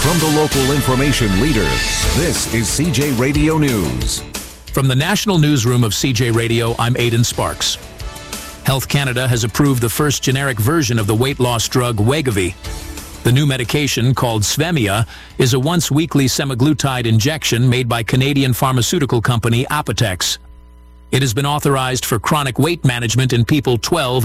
From the local information leader, this is CJ Radio News. From the National Newsroom of CJ Radio, I'm Aidan Sparks. Health Canada has approved the first generic version of the weight loss drug Wegovy. The new medication, called Svemia, is a once-weekly semaglutide injection made by Canadian pharmaceutical company Apotex. It has been authorized for chronic weight management in people 12